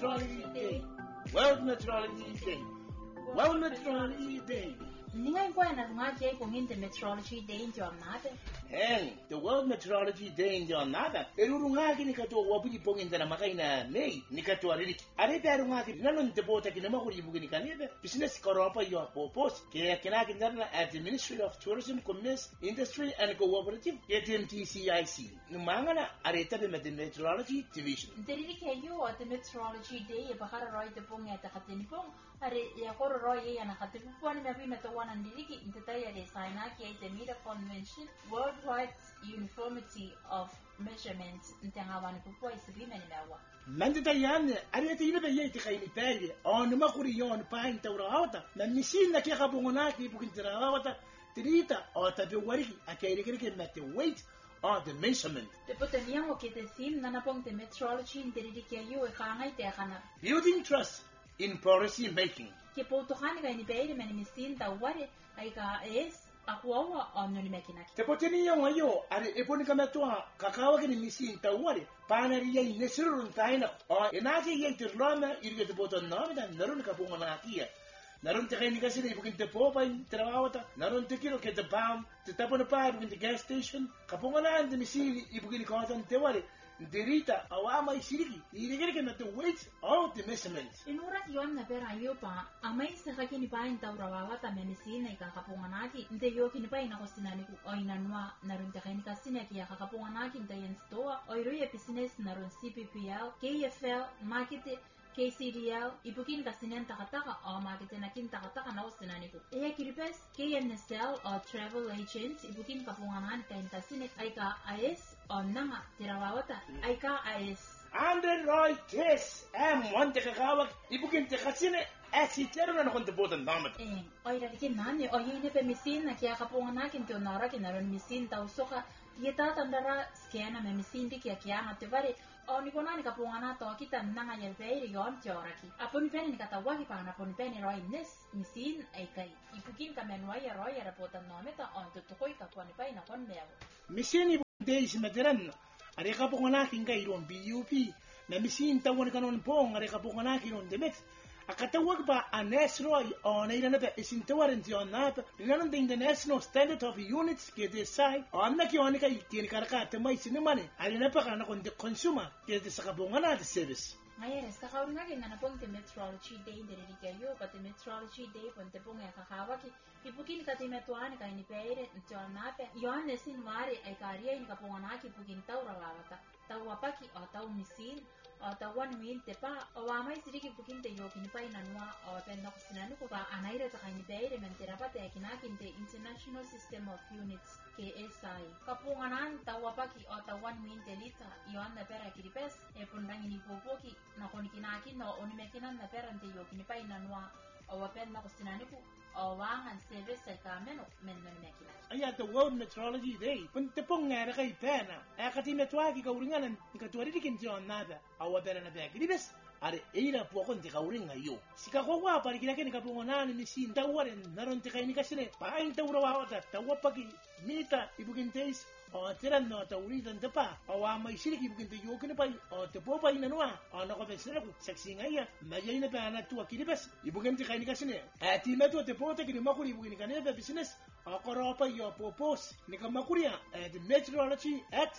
Meteorology Day. World Meteorology Day. World Meteorology Day. Ningai ko na nga kay kung hindi Meteorology Day ndio natin. The World Meteorology Day ndio nada. Erurunga kini kato wabuji pongenda na makai na May nikato arili. Arebe arunga kini nanon debota kini makuri bugini kanebe. Business koropa yo popos. Kaya kina kindarna at the Ministry of Tourism, Commerce, Industry and Cooperative (MTCIC). Numanga na areta be the Meteorology Division. Diri kayo at the Meteorology Day bakara roy de ponga ta katinipong are ya koro roy ya na katipon na bina to wana ndiriki intataya de saina ki the Mira Convention Worldwide Uniformity of Measurements ntangawana pupo isibina ni lawa. Mandita yan areta ibe ye ti kaini pele on makuri yon pain tawrawata na misina ki kabungonaki bukintrawata tirita o tabe wari akairikirike mate weight or the measurement. The potential que te sim nanapong the meteorology indiriki ayo e kangai te kana. Building trust in policy making. Que ponto hani ga ni beire meni misin ta wari ai ka es akwawa on ni mekinaki. Te potenia wayo are eponi kamatua kakawa ke ni misin ta wari panari ye nesirun taina o enaje ye tirlama irge te boton no da narun ka pungona kia. Naron te kaini kasi na ibukin te popa in trawawata. Naron te kilo ke te bam te tapon pa ibukin te gas station. Kapunganaan te misili ibukin kawatan te wari. Derita awama isiriki. Irigiri na te weight of the measurements. Inuras yon na pera ayo pa amay sa kakini pa in tawrawawata menisina ikakapunganaki. Nte yo kini pa inakosinani ku o inanwa naron te kaini kasi na kia kakapunganaki nte yen stoa. O iruye business naron CPPL, KFL, market KCDL, ibukin kasinen takataka o makitenakin takataka na usinani ko. Kiripes, KNSL o travel agents, ibukin kapunganan kain kasinek ay ka AS o nanga tirawawata ay ka AS. Andre Roy Kiss, monte kakawag, ibukin te kasine, asitero na nakon te botan namat. Oy rarikin nani, o yun pe misin na kaya kapunganakin te onara kinaron misin tausoka, yeta tandara skena me misin di kaya nga te bari, o nikona ni kapungana to kita nanga yelpeiri yon teoraki. Apun peni ni katawagi pa na pun peni Roy Nes, misin ay kay. Ibukin kamenwa ya Roy ya rapotan nameta on tutukoy katwani pa inakon mewo. Misin ibukin days mederan. Are kapunganakin kay ron BUP na misin tawon kanon pong are kapunganakin on demet. Akatawag ba a Nesroy o na ilan na isintawarin siyon na ilan ding the National Standard of Units ke desay o na kiyon kay tini karakate may sinimani alin na pa ka na kundi consumer ke sa kabungan na service. Ngayon, sa kaurin nga na pong the Meteorology Day, hindi kayo, pati Meteorology Day, punte pong nga kakawaki, ipukin ka timetuan ka inipere, ntiyon nape, yon nesin mari ay kariya in kapunganaki, ipukin tau rawawata, tau wapaki o tau misin, o tau wanuin te pa, o wamay siriki ipukin te yokin pa inanwa, o pendok sinanu ko pa, anayra ta ka inipere, mentirapate, kinakin te International System of Units, KSI. Kapunganan, tau wapaki o tau wanuin te lita, yon na pera kiripes, e pundang inipupoki, na kunikinaki no unimekinan na perante yo kinipay nanwa o wapen na kusinani ko o wangan service sa kameno men no nimekina. Aya the World Meteorology Day. Punte pong nga kay pena. Kati metwagi kauringan ikatuari dikin siyon nada. Awa pera na bag. Dibes are eira po kon ti kauring ngayo. Sika ko wa pari kinake ni kapungonan ni sin tawaren naron ti kay ni kasine. Pain tawrawa ta tawapagi mita ibukin taste. O tiran no tauritan te pa o may siriki bukin te yokin pa o te popa inanwa o nakopensera ko saksi ngaya mayay na pa na tuwa kinibas ibukin te kaini kasine ati meto te pota kini makuri bukin kanebe business o koropa yo popos ni kamakuria at Meteorology Act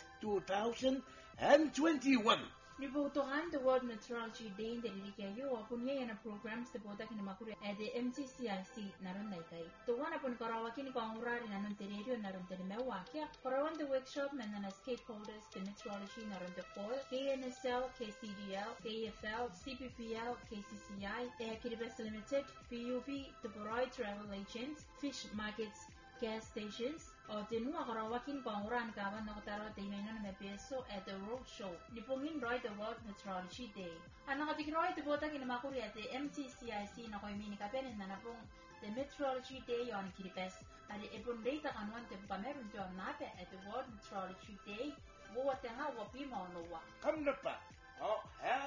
2021. Nibutuhan the World Meteorology Day hindi kayo kunya yan ang programs te pota kini makuri at the MTCIC naron na ikay. Tuwa na pun karawaki ni pangurari nanon te radio naron te mewakya. Karawan the workshop men na stakeholders the meteorology naron te FOIL, KNSL, KCDL, KFL, CPPL, KCCI, Kiribati Limited, PUP, the Boroy Travel Agents, Fish Markets, gas stations, o tinua karawakin panguran kawan na kutaro tingin na peso at the road show. Nipungin Roy the World Meteorology Day. Ang nakatigin Roy the bota kinamakuri at the MTCIC na koy mini kapenin na napong the Meteorology Day yon kiripes. Ari ipon data kanuan te pameron to ang nape at the World Meteorology Day. Buwat nga wapi mo nowa. Come na pa. Oh,